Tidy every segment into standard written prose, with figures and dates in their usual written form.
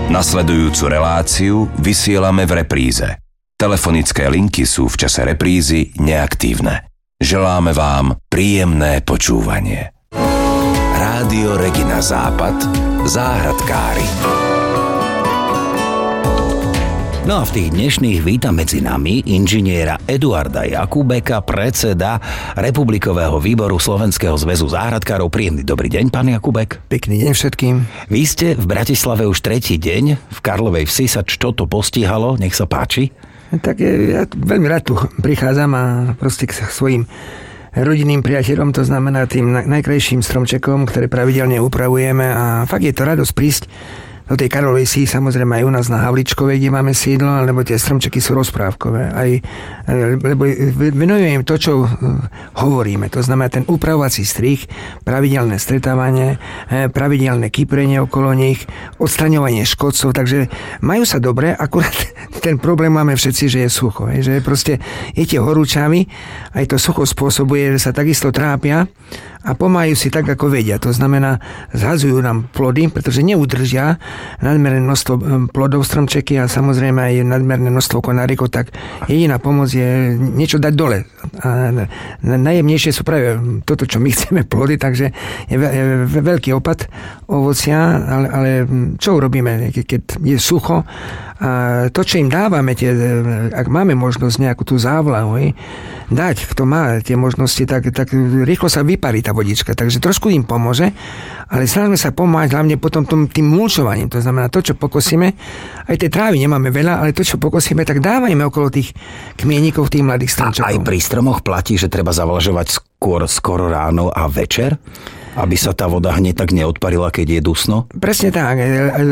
Nasledujúcu reláciu vysielame v repríze. Telefonické linky sú v čase reprízy neaktívne. Želáme vám príjemné počúvanie. Rádio Regina Západ, záhradkári. No a v tých dnešných vítam medzi nami inžiniera Eduarda Jakubeka, predseda Republikového výboru Slovenského zväzu záhradkárov. Príjemný dobrý deň, pán Jakubek. Pekný deň všetkým. Vy ste v Bratislave už tretí deň, v Karlovej Vsi sa čo to postihalo, nech sa páči. Tak ja veľmi rád tu prichádzam a proste k svojim rodinným priateľom, to znamená tým najkrajším stromčekom, ktoré pravidelne upravujeme a fakt je to radosť prísť do tej Karlovej Vsi, samozrejme aj u nás na Havličkovej, kde máme sídlo, lebo tie stromčeky sú rozprávkové. Lebo venujem to, čo hovoríme. To znamená ten upravovací strih, pravidelné stretávanie, pravidelné kyprenie okolo nich, odstraňovanie škodcov, takže majú sa dobre, akurát ten problém máme všetci, že je sucho. Že proste je tie horúčavy, aj to sucho spôsobuje, že sa takisto trápia a pomáhajú si tak, ako vedia. To znamená, zhazujú nám plody, pretože neudržia nadmerné množstvo plodov stromčeky a samozrejme aj nadmerné množstvo konárikov, tak jediná pomoc je niečo dať dole. A najjemnejšie sú práve toto, čo my chceme, plody, takže je veľký opad ovocia, ale čo urobíme, keď je sucho? A to, čo im dávame, ak máme možnosť nejakú tú závlahu, dať, kto má tie možnosti, tak rýchlo sa vyparí tá vodička. Takže trošku im pomôže, ale snažíme sa pomáhať hlavne potom tým mulčovaním. To znamená, to, čo pokosíme, aj tej trávy nemáme veľa, ale to, čo pokosíme, tak dávajme okolo tých kmienikov, tých mladých stromčekov. A aj pri stromoch platí, že treba zavlažovať skoro ráno a večer? Aby sa tá voda hneď tak neodparila, keď je dusno? Presne tak.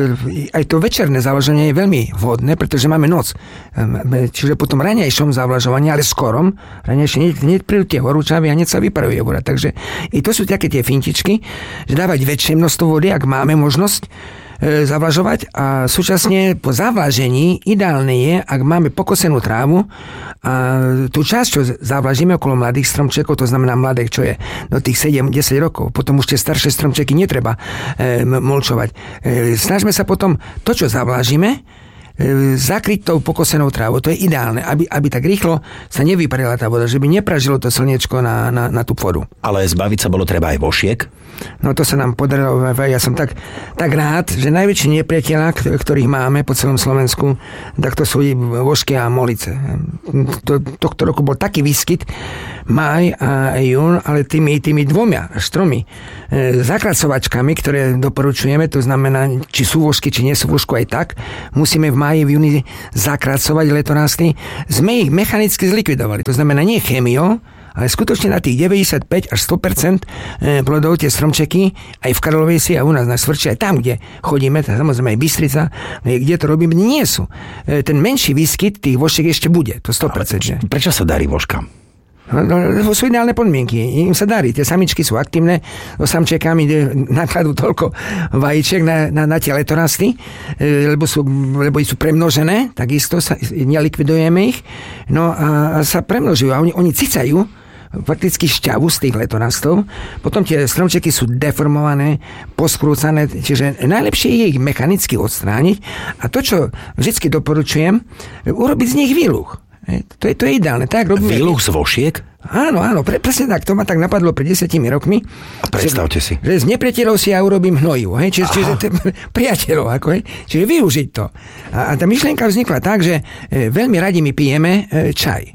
Aj to večerné zavlažovanie je veľmi vhodné, pretože máme noc. Čiže po tom raňajšom zavlažovaní, ale skorom, raňajšie hneď prídu tie horúčavy a hneď sa vyparuje voda. Takže i to sú také tie fintičky, že dávať väčšie množstvo vody, ak máme možnosť zavlažovať a súčasne po zavlažení ideálne je, ak máme pokosenú trávu a tú časť, čo zavlažíme okolo mladých stromčekov, to znamená mladých, čo je do tých 7-10 rokov, potom už tie staršie stromčeky netreba mulčovať. Snažme sa potom to, čo zavlažíme, zakryť tou pokosenou trávou. To je ideálne, aby tak rýchlo sa nevyparila tá voda, že by nepražilo to slniečko na tú vodu. Ale zbaviť sa bolo treba aj vošiek? No to sa nám podarilo. Ja som tak rád, že najväčší nepriateľa, ktorých máme po celom Slovensku, tak to sú vošky a molice. Tohto roku bol taký výskyt, máj a jún, ale tými dvoma stromy zakracovačkami, ktoré doporučujeme, to znamená, či sú vošky, či nie sú vošku, aj tak musíme v máji, v júni zakracovať letorasty. Sme ich mechanicky zlikvidovali. To znamená nie chémiou, ale skutočne na tých 95 až 100% plodov tie stromčeky aj v Karlovej Vsi a u nás na Svrči, aj tam, kde chodíme, samozrejme aj Bystrica, kde to robíme, nie sú. Ten menší výskyt tých vošiek ešte bude, to 100%. Prečo sa darí voškám? No, sú ideálne podmienky. Im sa darí. Tie samičky sú aktívne. So samčekami nakladú toľko vajíček na tie letorasty, lebo sú premnožené, takisto nelikvidujeme ich. No a sa premnožujú. A oni cicajú fakticky šťavu z tých letorastov. Potom tie stromčeky sú deformované, poskrúcané, čiže najlepšie je ich mechanicky odstrániť. A to, čo vždycky doporučujem, urobiť z nich výluch. To je ideálne. Tak robíme. Výluch z vošiek? Áno, presne tak. To ma tak napadlo pred 10 rokmi. A predstavte si. Že z nepriateľov si ja urobím hnojivo. Čiže priateľov. Čiže využiť to. A tá myšlienka vznikla tak, že veľmi radi my pijeme čaj.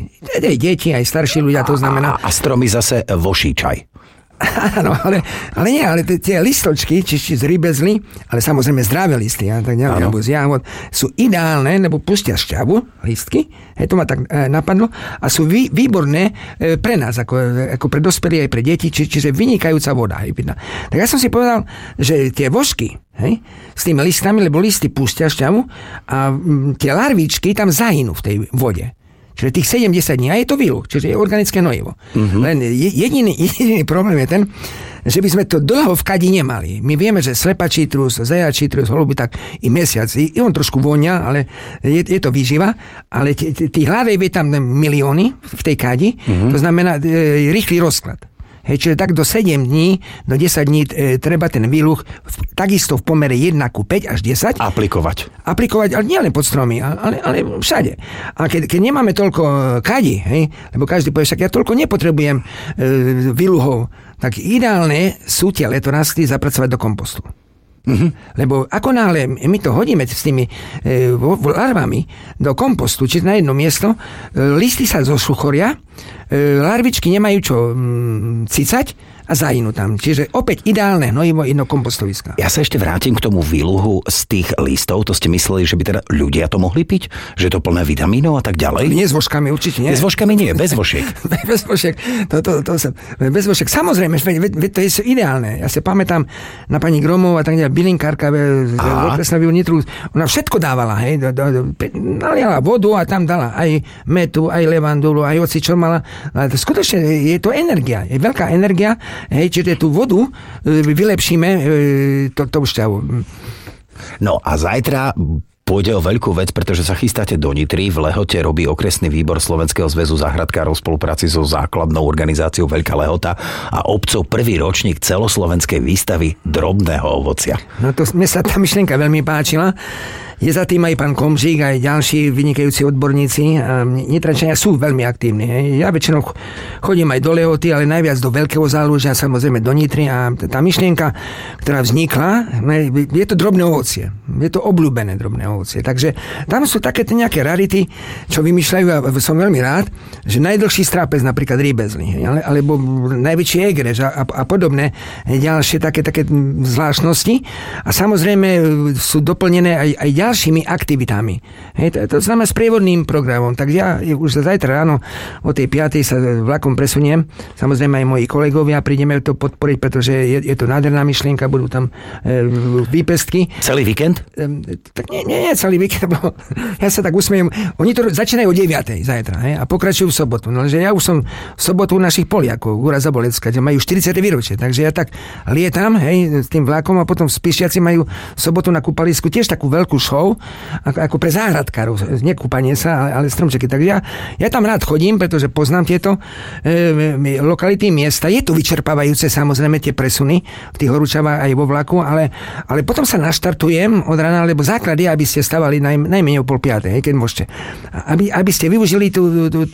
Aj deti, aj starší ľudia, to znamená. A stromy zase voší čaj. Áno, ale tie listočky, či z rybezly, ale samozrejme zdravé listy, tak alebo z jahod, sú ideálne, lebo pustia šťavu, listky, to ma tak napadlo, a sú výborné pre nás, ako pre dospelí aj pre deti, čiže vynikajúca voda. Tak ja som si povedal, že tie vožky, s tými listami, lebo listy pustia šťavu a tie larvičky tam zahynú v tej vode. Čiže tých 70 dní, a je to výluch, čiže je organické hnojivo. Len jediný problém je ten, že by sme to dlho v kadi nemali. My vieme, že slepačí trus, zajačí trus, holuby, tak i mesiac. I on trošku vonia, ale je to výživa. Ale tých hľadej je tam milióny v tej kadi. To znamená rýchly rozklad. Hej, čiže tak do 7 dní, do 10 dní treba ten výluch takisto v pomere 1:5 až 10 aplikovať, ale nie len pod stromy, ale všade. A keď nemáme toľko kadí, hej, lebo každý povie, však ja toľko nepotrebujem výluhov, tak ideálne sú tie letorasty zapracovať do kompostu. Lebo ako náhle my to hodíme s tými larvami do kompostu, či na jedno miesto, listy sa zošuchoria, larvičky nemajú čo cicať a zahynú tam. Čiže opäť ideálne hnojivo jedno kompostoviska. Ja sa ešte vrátim k tomu výluhu z tých listov. To ste mysleli, že by teda ľudia to mohli piť? Že je to plné vitamínov a tak ďalej? Nie s vožkami, určite nie. S vožkami nie, bez vošiek. Bez vošiek. Bez vošiek. Samozrejme, to je ideálne. Ja si pamätám na pani Gromov a tak ďalej, bylinkárka z okresného Nitru. Ona všetko dávala, hej. Naliala vodu a tam dala aj metu, aj levandulu, aj oci, čo mala. Ale skutočne je to energia. Je veľká energia. Hej, čiže tú vodu vylepšíme tou šťavou. No a zajtra pôjde o veľkú vec, pretože sa chystáte do Nitry. V Lehote robí okresný výbor Slovenského zväzu záhradkárov v spolupráci so základnou organizáciou Veľká Lehota a obcov prvý ročník celoslovenskej výstavy drobného ovocia. No to mne sa tá myšlienka veľmi páčila. Je za tým aj pán Komžík, aj ďalší vynikajúci odborníci. Nitrančania sú veľmi aktívni. Hej. Ja väčšinou chodím aj do Lehoty, ale najviac do Veľkého Zálužia, samozrejme do Nitry. A tá myšlienka, ktorá vznikla, je to drobné ovocie. Je to obľúbené drobné ovocie. Takže tam sú také nejaké rarity, čo vymýšľajú a som veľmi rád, že najdlhší strápec, napríklad rýbezly, alebo najväčší egrež a podobné ďalšie také zvláštnosti. A samozrejme sú doplnené aj ďalšími aktivitami. Hej, to znamená s prievodným programom. Tak ja už zajtra ráno o tej 5:00 sa vlakom presuniem. Samozrejme aj moji kolegovia prídeme to podporiť, pretože je to nádherná myšlienka, budú tam výpestky. Celý víkend? Tak nie celý víkend, lebo ja sa tak usmiem. Oni to začínajú o 9:00 zajtra, hej, a pokračujú v sobotu. No, že ja už som v sobotu u našich Poliakov, Úra Zabolecka, kde majú 40. výročie. Takže ja tak lietam, hej, s tým vlakom a potom Spišiaci majú v sobotu na kúpalisku tiež takú veľkú show, ako pre záhradkárov, nekúpanie sa, ale stromčeky. Tak ja tam rád chodím, pretože poznám tieto lokality, miesta. Je to vyčerpávajúce, samozrejme, tie presuny v tých horúčavách aj vo vlaku, ale potom sa naštartujem od rána, lebo základ je, aby ste stavali najmenej o 4:30, keď môžete. Aby ste využili tú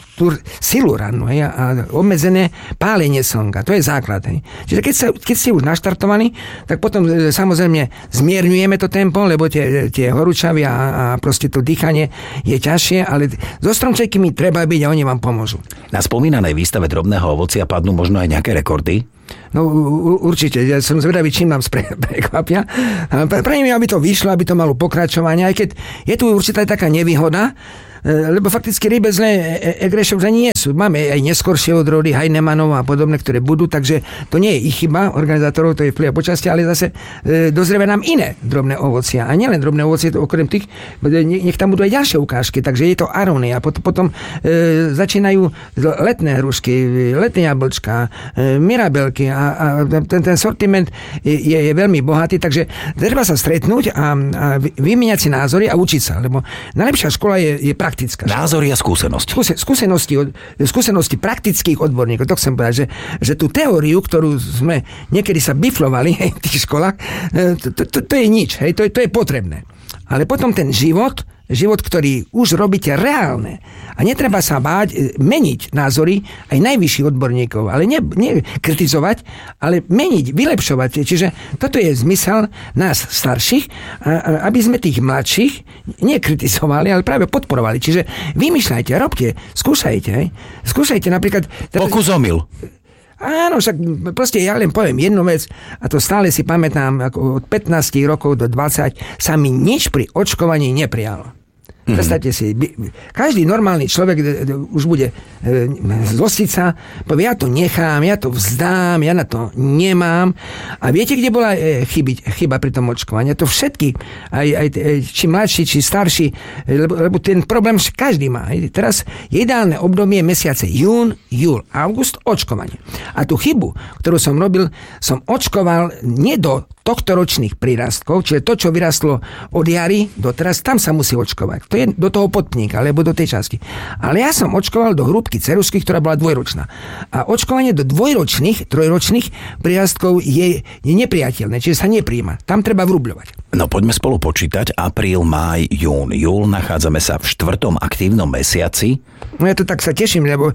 silu rannú, a obmedzené pálenie slnka. To je základ. Hej. Čiže keď ste už naštartovaní, tak potom samozrejme zmierňujeme to tempo, lebo tie horúčavy a proste to dýchanie je ťažšie, ale so stromčekmi treba byť a oni vám pomôžu. Na spomínanej výstave drobného ovocia padnú možno aj nejaké rekordy? No určite, ja som zvedavý, čím nám prekvapia. Prajem, aby to vyšlo, aby to malo pokračovanie, aj keď je tu určitá taká nevýhoda, lebo fakticky rýbezle egrešov nie sú. Máme aj neskoršie odrody, Heinemanov a podobné, ktoré budú, takže to nie je ich chyba organizátorov, to je vplyv počastia, ale zase dozrieva nám iné drobné ovocia. A nielen drobné ovocie, okrem tých, nech tam budú aj ďalšie ukážky, takže je to arónia. Potom začínajú letné hrušky, letné jablčka, mirabelky a ten sortiment je veľmi bohatý, takže treba sa stretnúť a vymieňať si názory a učiť sa, lebo najlepšia škola je praktická. Názory a skúsenosti. Skúsenosti praktických odborníkov. To chcem povedať, že tú teóriu, ktorú sme niekedy sa biflovali v tých školách, to je nič. Hej, to je potrebné. Ale potom ten život, ktorý už robíte reálne. A netreba sa báť meniť názory aj najvyšších odborníkov. Ale nie kritizovať, ale meniť, vylepšovať. Čiže toto je zmysel nás starších, aby sme tých mladších nekritizovali, ale práve podporovali. Čiže vymýšľajte, robte, skúšajte. Hej. Skúšajte napríklad... Pokus omyl. Áno, však proste ja len poviem jednu vec a to stále si pamätám, ako od 15 rokov do 20 sa mi nič pri očkovaní neprijalo. Predstavte si, každý normálny človek už bude zlostiť sa, povie, ja to nechám, ja to vzdám, ja na to nemám. A viete, kde bola chyba pri tom očkovaní? To všetky, aj či mladší, či starší, lebo ten problém každý má. Teraz je ideálne obdobie mesiace jún, júl, august, očkovanie. A tú chybu, ktorú som robil, som očkoval nie do tohtoročných prírastkov, čiže to, čo vyrastlo od jary do teraz, tam sa musí očkovať. To je do toho podpníka, alebo do tej časti. Ale ja som očkoval do hrúbky ceruzky, ktorá bola dvojročná. A očkovanie do dvojročných, trojročných prírastkov je nepriateľné, čiže sa nepríjma. Tam treba vrubľovať. No poďme spolu počítať. Apríl, máj, jún. Júl, nachádzame sa v 4. aktívnom mesiaci. No ja to tak sa teším, lebo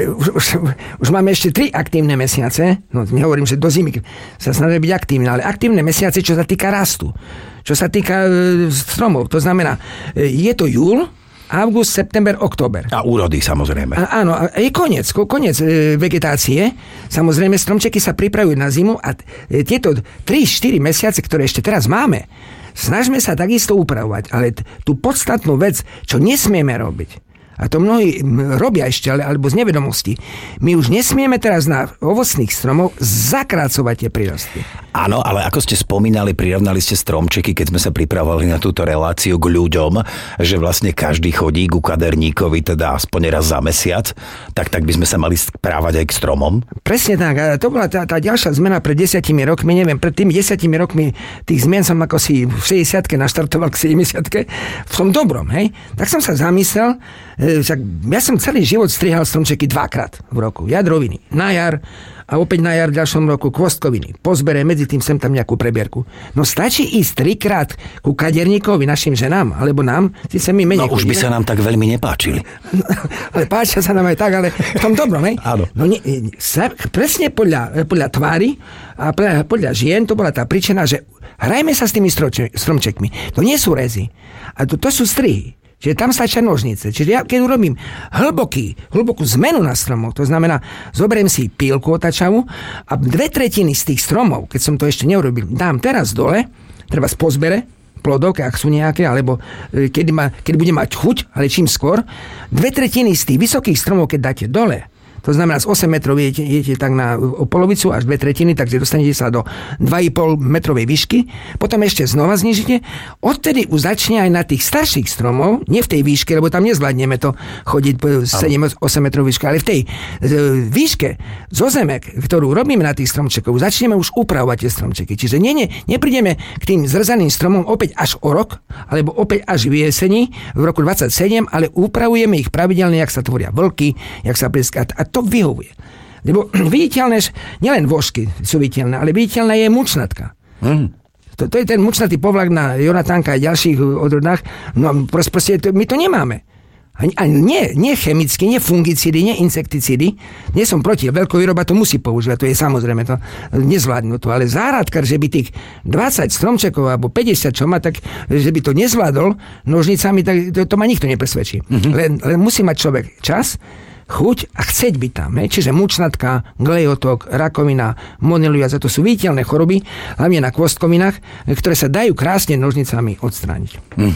už máme ešte 3 aktívne mesiace. No nehovorím, že do zimy sa snažíme byť aktívne, ale aktívne mesiace, čo sa týka rastu, čo sa týka stromov. To znamená, je to júl, august, september, október. A úrody, samozrejme. Áno, je koniec vegetácie. Samozrejme, stromčeky sa pripravujú na zimu a tieto 3-4 mesiace, ktoré ešte teraz máme, snažme sa takisto upravovať. Ale tú podstatnú vec, čo nesmieme robiť, a to mnohí robia ešte, alebo z nevedomosti. My už nesmieme teraz na ovocných stromov zakrácovať tie prírastky. Áno, ale ako ste spomínali, prirovnali ste stromčeky, keď sme sa pripravovali na túto reláciu k ľuďom, že vlastne každý chodí ku kaderníkovi, teda aspoň raz za mesiac, tak by sme sa mali správať aj k stromom? Presne tak. A to bola tá ďalšia zmena pred 10 rokmi. Neviem, pred tými 10 rokmi tých zmien som ako si v 60-ke naštartoval k 70-ke. V tom dobrom, hej. Tak som sa zamyslel, ja som celý život strihal stromčeky 2-krát v roku. Jadroviny na jar a opäť na jar v ďalšom roku kvostkoviny. Pozbere, medzi tým sem tam nejakú prebierku. No stačí ísť 3-krát ku kaderníkovi, našim ženám, alebo nám, si sa mi menej. No už by sa nám tak veľmi nepáčili. No, ale páčia sa nám aj tak, ale v tom dobrom, hej? Áno. No presne podľa tvári a podľa žien to bola tá príčina, že hrajme sa s tými stromčekmi. To nie sú rezy. A to sú strihy. Čiže tam stačia nožnice. Čiže ja, keď urobím hlbokú zmenu na stromoch, to znamená, zoberiem si pílku otačavú a 2/3 z tých stromov, keď som to ešte neurobil, dám teraz dole, treba z pozbere, plodok, ak sú nejaké, alebo keď bude mať chuť, ale čím skôr, 2/3 z tých vysokých stromov, keď dáte dole, to znamená, z 8 metrov idete tak na polovicu až 2/3, takže dostanete sa do 2,5 metrovej výšky. Potom ešte znova znižite. Odtedy už začne aj na tých starších stromov, nie v tej výške, lebo tam nezvládneme to chodiť 7-8 metrov výšky, ale v tej výške zo zemek, ktorú robíme na tých stromčekov, začneme už upravovať tie stromčeky. Čiže neprídeme k tým zrezaným stromom opäť až o rok, alebo opäť až v jeseni, v roku 27, ale upravujeme ich pravidelne, jak sa tvoria vlky, jak sa pleská. A to vyhovuje. Lebo viditeľné, nielen vožky sú viditeľné, ale viditeľná je mučnatka. To je ten mučnatý povlak na Jonatánka a ďalších odrodách. No proste my to nemáme. A nie chemicky, nie fungicidy, nie insekticídy. Nie som proti, veľkovýroba to musí používať, to je samozrejme, to nezvládnu to, ale záhradkár, že by tých 20 stromčekov alebo 50, čo má, tak že by to nezvládol nožnicami, tak to ma nikto nepresvedčí. Len musí mať človek čas, chuť a chceť byť tam. Čiže mučnatka, glejotok, rakovina, monelióza, to sú viditeľné choroby, hlavne na kvostkovinách, ktoré sa dajú krásne nožnicami odstrániť.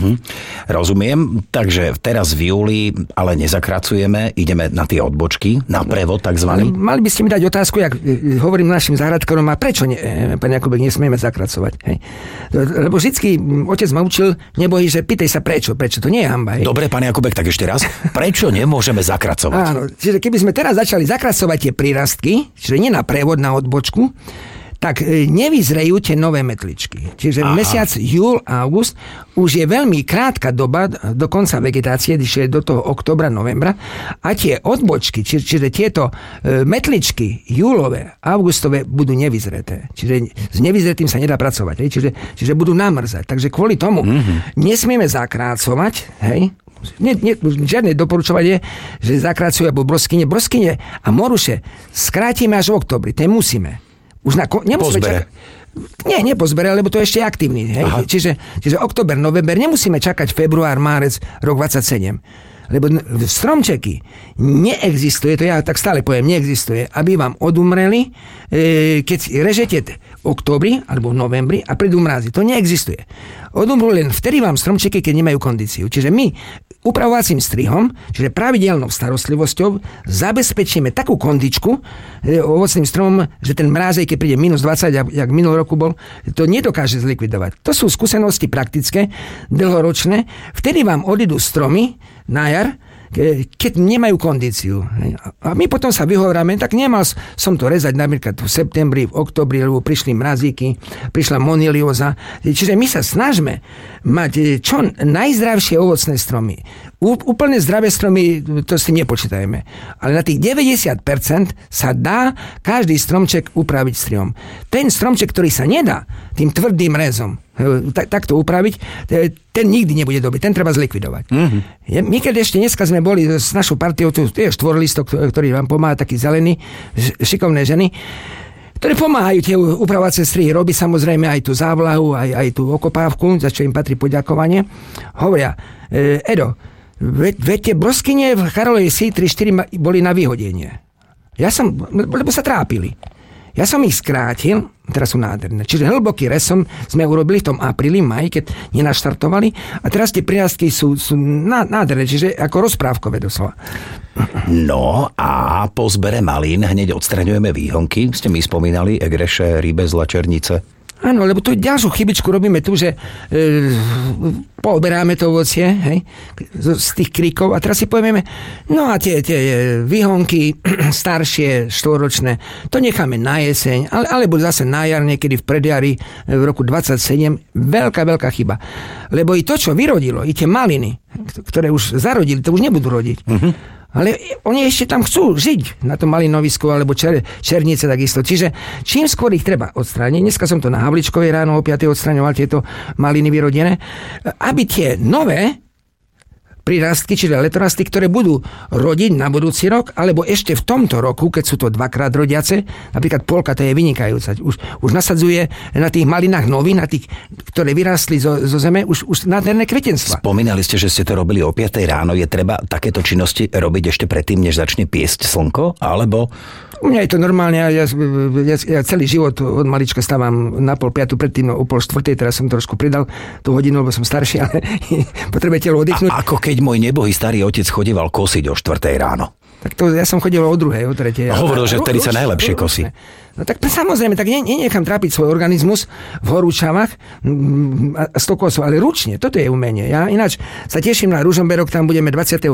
Rozumiem. Takže teraz v júli ale nezakracujeme, ideme na tie odbočky, na prevod takzvaný. Mali by ste mi dať otázku, jak hovorím našim záhradkárom, a prečo pán Jakubek, nesmieme zakracovať? Hej? Lebo vždycky otec ma učil, nebojí, že pýtaj sa prečo to nie je hanba. Hej? Dobre, pán Jakubek, tak ešte raz. Prečo nemôžeme zakracovať? Áno, čiže keby sme teraz začali zakracovať tie prírastky, čiže nie na prevod, na odbočku, tak nevyzrejú tie nové metličky. Čiže mesiac júl a august už je veľmi krátka doba do konca vegetácie, čiže do toho októbra, novembra, a tie odbočky, čiže tieto metličky júlové, augustové budú nevyzreté. Čiže s nevyzretým sa nedá pracovať. Čiže budú namrzať. Takže kvôli tomu nesmieme zakrácovať, hej, žiadne doporučovanie, že zakracujú alebo broskyne a moruše skrátime až v októbri, to musíme. Už nemusíme čakať. Nie po zbere, lebo to je ešte aktívny. Hej? Čiže október, november, nemusíme čakať február, márec, rok 27. Lebo stromčeky neexistuje, to ja tak stále poviem, neexistuje, aby vám odumreli, keď režete v októbri alebo v novembri a prídu mrazy. To neexistuje. Odumrú len vtedy vám stromčeky, keď nemajú kondíciu. Čiže my upravovacím strihom, čiže pravidelnou starostlivosťou zabezpečíme takú kondičku ovocným stromom, že ten mrázej, keď príde minus 20, jak minulý roku bol, to nedokáže zlikvidovať. To sú skúsenosti praktické, dlhoročné. Vtedy vám odídu stromy na jar, keď nemajú kondíciu. A my potom sa vyhovoráme, tak nemal som to rezať napríklad v septembri, v oktobri, lebo prišli mrazíky, prišla monilióza. Čiže my sa snažíme mať čo najzdravšie ovocné stromy. Úplne zdravé stromy, to si nepočítajme. Ale na tých 90% sa dá každý stromček upraviť strom. Ten stromček, ktorý sa nedá tým tvrdým rezom takto upraviť, ten nikdy nebude dobrý, ten treba zlikvidovať. My keď ešte dneska sme boli s našou partiou, tu je štvorlistok, ktorý vám pomáha, taký zelený, šikovné ženy, ktoré pomáhajú tie upravovacie strihy, robí samozrejme aj tú závlahu, aj tú okopávku, za čo im patrí poďakovanie. Hovoria, Edo, veď tie broskyne v Charolovej sí 3-4 boli na vyhodenie. Lebo sa trápili. Ja som ich skrátil, teraz sú nádherné. Čiže hlboký rez sme urobili v tom apríli, maji, keď nenaštartovali. A teraz tie prírastky sú nádherné, čiže ako rozprávkové doslova. No a po zbere malín hneď odstraňujeme výhonky. Ste mi spomínali egreše, rybe, zlačernice. Áno, lebo tu ďalšiu chybičku robíme tu, že pooberáme to ovocie, hej, z tých kríkov a teraz si povieme, no a tie výhonky staršie, štvoročné, to necháme na jeseň, alebo zase na jar, niekedy v predjari v roku 27, veľká chyba. Lebo i to, čo vyrodilo, i tie maliny, ktoré už zarodili, to už nebudú rodiť. Ale oni ešte tam chcú žiť na tom malinovisku alebo černice takisto. Čiže čím skôr ich treba odstrániť. Dneska som to na Havličkovej ráno o 5. odstraňoval tieto maliny vyrodené, aby tie nové prirastky, čiže letorastky, ktoré budú rodiť na budúci rok, alebo ešte v tomto roku, keď sú to dvakrát rodiace, napríklad polka, to je vynikajúca. Už nasadzuje na tých malinách nový, na tých, ktoré vyrastli zo zeme, už nádherné kvetenstva. Spomínali ste, že ste to robili o 5. ráno. Je treba takéto činnosti robiť ešte predtým, než začne piesť slnko? Alebo... U mňa je to normálne, ja celý život od malička stávam na 3:30, predtým o 3:30, teraz som trošku pridal tú hodinu, lebo som starší, ale potrebuje telo oddychnúť. A ako keď môj nebohý starý otec chodieval kosiť o 4:00 ráno? Tak to ja som chodil o 2:00, o 3:00. Hovoril, že vtedy sa najlepšie kosí. No tak samozrejme, tak nenechám trápiť svoj organizmus v horúčavách a 100 kosov, ale ručne, toto je umenie. Ja ináč sa teším na Ružomberok, tam budeme 25.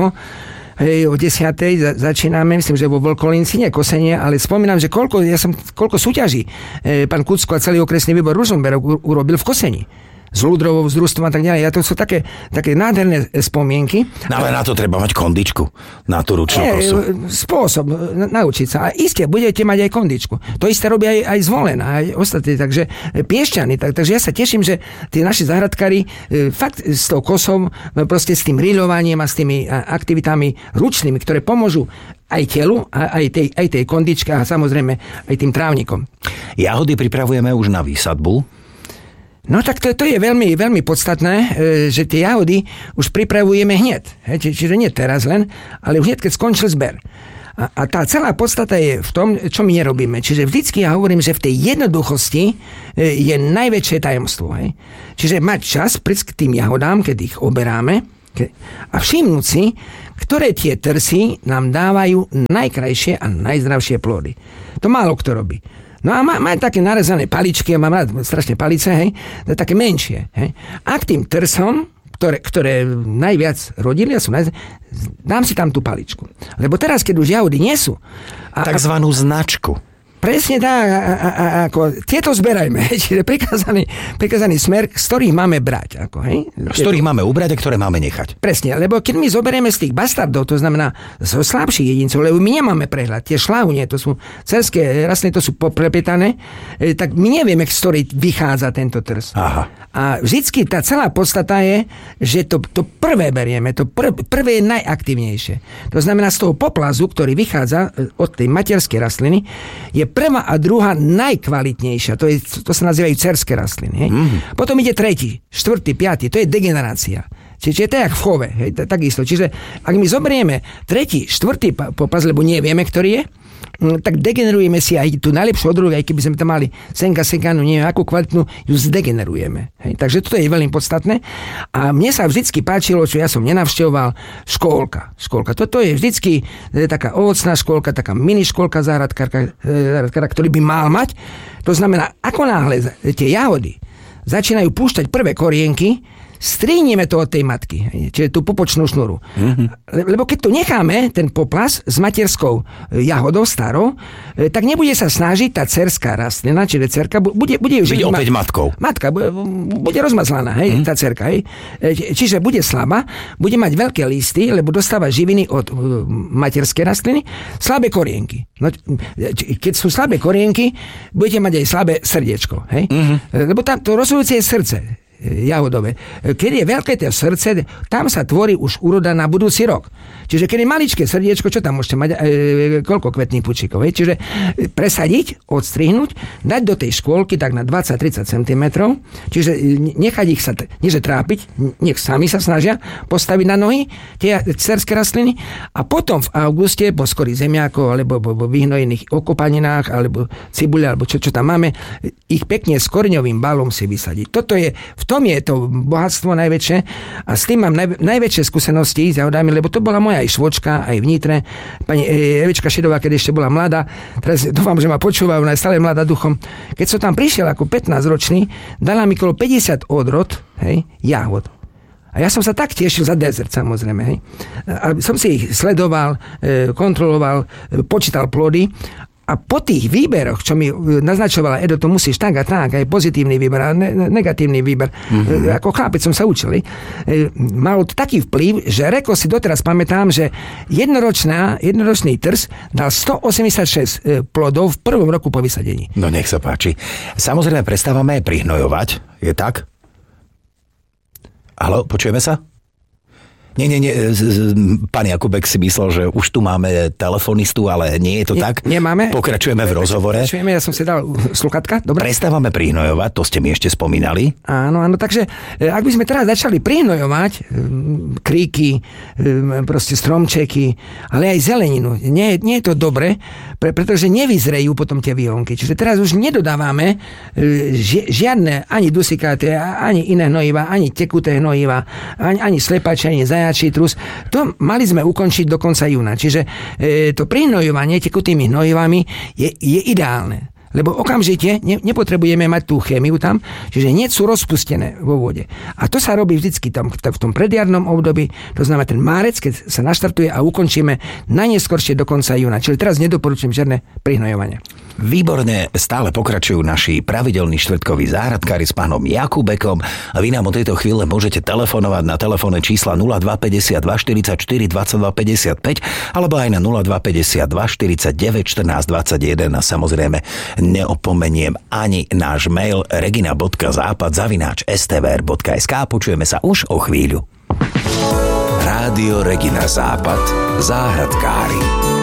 O 10:00 začíname, myslím, že vo Vlkolínci, nie kosenie, ale spomínam, že koľko súťaží pán Kucko a celý okresný výbor Ružomberok urobil v kosení. S ľudrovou, s družstvom a tak ďalej. A to sú také nádherné spomienky. No ale na to treba mať kondičku, na tú ručnú kosu. Spôsob, naučiť sa. A iste, budete mať aj kondičku. To isté robia aj Zvolená, aj ostatní, takže Piešťany. Takže ja sa teším, že tí naši záhradkári fakt s tou kosou, proste s tým riľovaním a s tými aktivitami ručnými, ktoré pomôžu aj telu, aj tej kondičke a samozrejme aj tým trávnikom. Jahody pripravujeme už na výsadbu. No tak to je veľmi, veľmi podstatné, že tie jahody už pripravujeme hneď. Čiže nie teraz len, ale už hneď, keď skončil zber. A tá celá podstata je v tom, čo my nerobíme. Čiže vždycky ja hovorím, že v tej jednoduchosti je najväčšie tajomstvo. Čiže mať čas prísť k tým jahodám, keď ich oberáme a všimnúť si, ktoré tie trsy nám dávajú najkrajšie a najzdravšie plody. To málo kto robí. No a má také narezané paličky, ja mám rád strašne palice, hej, také menšie, hej. A k tým trsom, ktoré najviac rodili, dám si tam tú paličku. Lebo teraz, keď už jahody nie sú... Takzvanú značku. Presne tak, ako tieto zberajme, čiže prikázaný smer, z ktorých máme brať. Z ktorých máme ubrať a ktoré máme nechať. Presne, lebo keď my zoberieme z tých bastardov, to znamená zo slabších jedincov, lebo my nemáme prehľad, tie šláhunie, to sú cerské rastliny, to sú poprepetané, tak my nevieme, z ktorej vychádza tento trs. Aha. A vždycky tá celá podstata je, že to prvé berieme, to prvé je najaktívnejšie. To znamená z toho poplazu, ktorý vychádza od tej materskej rastliny, je prvá a druhá najkvalitnejšia. To sa nazývajú cerské rastliny. Potom ide tretí, štvrtý, piatý. To je degenerácia. Čiže to je jak v chove. Takisto. Čiže ak my zoberieme tretí, štvrtý popas, lebo nevieme, ktorý je, tak degenerujeme si aj tú najlepšiu odrodu, aj keby sme tam mali sekánu, neviem akú kvalitnú, ju zdegenerujeme. Takže toto je veľmi podstatné. A mne sa vždycky páčilo, čo ja som nenavštevoval, škôlka. Toto je vždycky taká ovocná škôlka, taká mini škôlka záhradkára, ktorý by mal mať. To znamená, ako náhle tie jahody začínajú púšťať prvé korienky, strihneme to od tej matky, čiže tú pupočnú šnúru. Lebo keď to necháme, ten poplas s materskou jahodou starou, tak nebude sa snažiť tá dcerská rastlina, čiže dcerka, bude ju živiť opäť matkou. Matka bude rozmazlaná, tá dcerka, čiže bude slabá, bude mať veľké listy, lebo dostáva živiny od materskej rastliny, slabé korienky. No, keď sú slabé korienky, budete mať aj slabé srdiečko, lebo tam to rozhodujúce je srdce jahodové. Keď je veľké to srdce, tam sa tvorí už úroda na budúci rok. Čiže keď je maličké srdiečko, čo tam môžete mať? Koľko kvetných pučíkov? Čiže presadiť, odstrihnúť, dať do tej škôlky tak na 20-30 cm, čiže nechať ich sa, nieže trápiť, nech sami sa snažia postaviť na nohy tie dcerské rastliny a potom v auguste po skorých zemiakov alebo po vyhnojených okopaninách alebo cibule, alebo čo tam máme, ich pekne s koreňovým balom si vysadiť. V tom je to bohatstvo najväčšie a s tým mám najväčšie skúsenosti s jahodami, lebo to bola moja aj švočka, aj v Nitre, pani Evička Šedová, keď ešte bola mladá, teraz dúfam, že ma počúva, ona je stále mladá duchom. Keď som tam prišiel ako 15-ročný, dala mi kolo 50 odrod, jahod. A ja som sa tak tešil za dezert, samozrejme. A som si ich sledoval, kontroloval, počítal plody. A po tých výberoch, čo mi naznačovala Edo, to musíš tak a tak, aj pozitívny výber a negatívny výber. Ako chlapec som sa učil. Mal taký vplyv, že reko si doteraz pamätám, že jednoročný trs dal 186 plodov v prvom roku po vysadení. No nech sa páči. Samozrejme, prestávame aj prihnojovať. Je tak? Haló, počujeme sa? Nie. Pán Jakubek si myslel, že už tu máme telefonistu, ale nie je to tak. Nemáme. Pokračujeme v rozhovore. Ja som si dal sluchatka. Dobre. Prestávame prihnojovať, to ste mi ešte spomínali. Áno, takže ak by sme teraz začali prihnojovať kríky, proste stromčeky, ale aj zeleninu, nie je to dobre, pretože nevyzrejú potom tie výhonky. Čiže teraz už nedodávame žiadne ani dusikáty, ani iné hnojiva, ani tekuté hnojiva, ani slepače, ani zajačí trus. To mali sme ukončiť do konca júna. Čiže to prihnojovanie tekutými hnojivami je ideálne. Lebo okamžite nepotrebujeme mať tú chémiu tam, čiže nie sú rozpustené vo vode. A to sa robí vždycky tam v tom predjarnom období, to znamená ten márec, keď sa naštartuje a ukončíme najneskôršie do konca júna. Čiže teraz nedoporučujem žiadne prihnojovanie. Výborne, stále pokračujú naši pravidelní štvrtkoví záhradkári s pánom Jakubekom a vy nám od tejto chvíle môžete telefonovať na telefónne čísla 0252 44 22 55 alebo aj na 0252 49 14 21 a samozrejme neopomeniem ani náš mail regina.západ@stvr.sk. Počujeme sa už o chvíľu. Rádio Regina Západ, záhradkári.